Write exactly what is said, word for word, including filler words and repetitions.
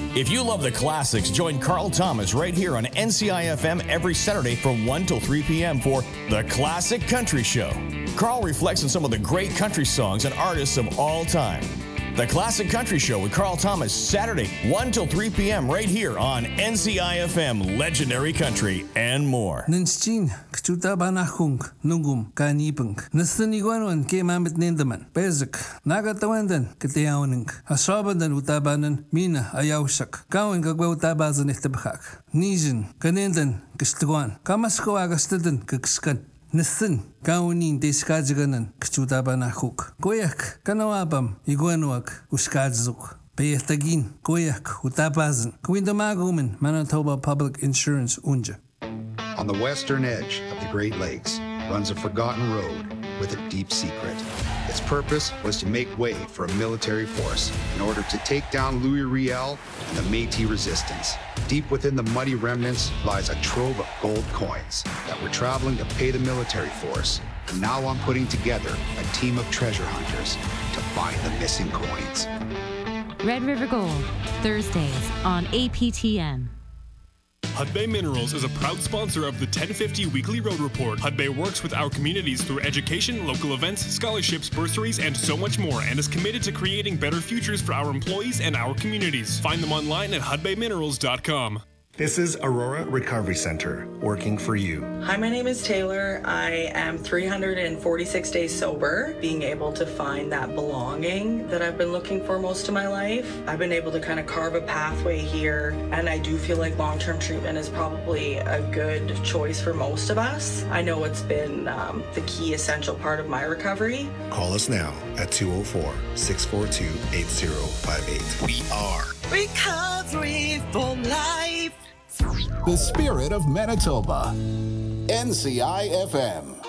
If you love the classics, join Carl Thomas right here on N C I F M every Saturday from one till three p.m. for The Classic Country Show. Carl reflects on some of the great country songs and artists of all time. The Classic Country Show with Carl Thomas, Saturday, one till three p.m. right here on N C I F M, Legendary Country, and more. Ninstin, kchuta banachung, nungum, kanipung. Nastaniguanuan ke mamit nindaman. Bezek, nagatawandan, katiyawaning. Asabandan utabanan, mina ayawsak. Kawin kagwa utabazan itabakak. Nijin, kanindan, kistiguan. Kamasko agastadan, kakskan. Nisin, kaunin deskadjaganan, kchudabanachuk. Koyak, kanawabam, iguanuak, uskadzuk. Peytagin, koyak, utabazan. Kwindamagumin, Manitoba Public Insurance Unja. On the western edge of the Great Lakes runs a forgotten road with a deep secret. Its purpose was to make way for a military force in order to take down Louis Riel and the Métis resistance. Deep within the muddy remnants lies a trove of gold coins that were traveling to pay the military force. And now I'm putting together a team of treasure hunters to find the missing coins. Red River Gold, Thursdays on A P T N. Hudbay Minerals is a proud sponsor of the ten fifty Weekly Road Report. Hudbay works with our communities through education, local events, scholarships, bursaries, and so much more, and is committed to creating better futures for our employees and our communities. Find them online at hudbay minerals dot com. This is Aurora Recovery Center, working for you. Hi, my name is Taylor. I am three hundred forty-six days sober, being able to find that belonging that I've been looking for most of my life. I've been able to kind of carve a pathway here, and I do feel like long-term treatment is probably a good choice for most of us. I know it's been um, the key essential part of my recovery. Call us now at two oh four, six four two, eight oh five eight. We are Recovery for Life. The spirit of Manitoba. N C I F M.